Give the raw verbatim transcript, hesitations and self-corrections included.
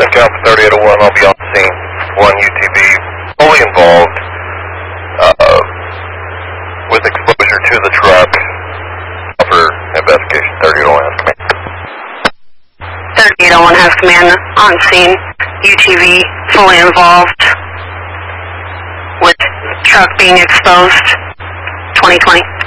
Houston, Count for thirty-eight oh one, I'll be on scene. One U T V, fully involved, uh, with exposure to the truck for investigation. thirty-eight oh one has command. thirty-eight oh one has command on scene. U T V fully involved with truck being exposed. twenty twenty.